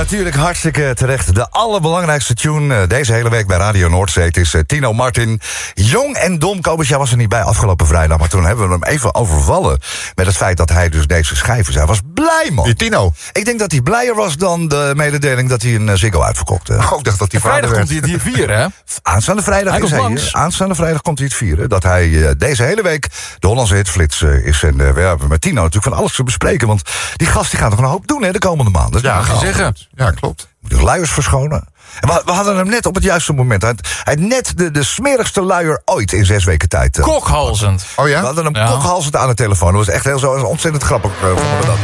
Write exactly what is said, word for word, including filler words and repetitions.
natuurlijk hartstikke terecht. De allerbelangrijkste tune uh, deze hele week bij Radio Noordzee. Het is uh, Tino Martin. Jong en dom. Kobus, jij was er niet bij afgelopen vrijdag. Maar toen hebben we hem even overvallen met het feit dat hij dus deze schijven zei. Hij was blij, man. Die Tino. Ik denk dat hij blijer was dan de mededeling dat hij een uh, Ziggo uitverkocht. Uh. Oh, ik dacht dat hij vader Vrijdag werd. komt hij het hier vieren, hè? Aanstaande vrijdag Hij is komt hij langs. hier. Aanstaande vrijdag komt hij het vieren. Dat hij uh, deze hele week de Hollandse hitflits uh, is. En uh, we hebben met Tino natuurlijk van alles te bespreken. Want die gast die gaat nog een hoop doen hè, de komende maanden. Ja, Mag je zeggen. Ja, klopt. Moet de luiers verschonen. En we, we hadden hem net op het juiste moment. Hij had, hij had net de, de smerigste luier ooit in zes weken tijd. Uh, Kokhalzend. Oh we ja? hadden hem Ja. kokhalzend aan de telefoon. Dat was echt heel zo ontzettend grappig. Uh, vonden we dat.